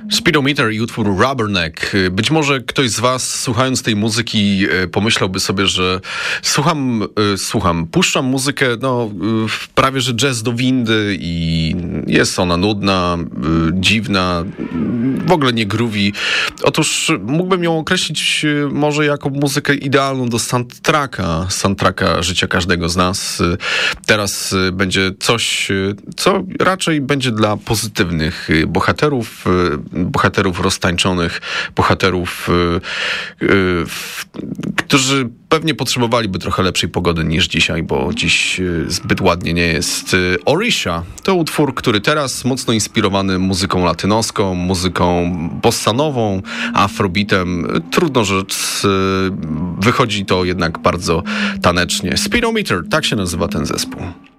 Speedometer i utwór Rubberneck. Być może ktoś z was, słuchając tej muzyki, pomyślałby sobie, że puszczam muzykę, prawie że jazz do windy i jest ona nudna, dziwna, w ogóle nie groovy. Otóż mógłbym ją określić może jako muzykę idealną do soundtracka życia każdego z nas. Teraz będzie coś, co raczej będzie dla pozytywnych bohaterów roztańczonych, bohaterów, którzy pewnie potrzebowaliby trochę lepszej pogody niż dzisiaj, bo dziś zbyt ładnie nie jest. Orisha to utwór, który teraz mocno inspirowany muzyką latynoską, muzyką bossanową, afrobeatem. Trudno rzec, wychodzi to jednak bardzo tanecznie. Speedometer, tak się nazywa ten zespół.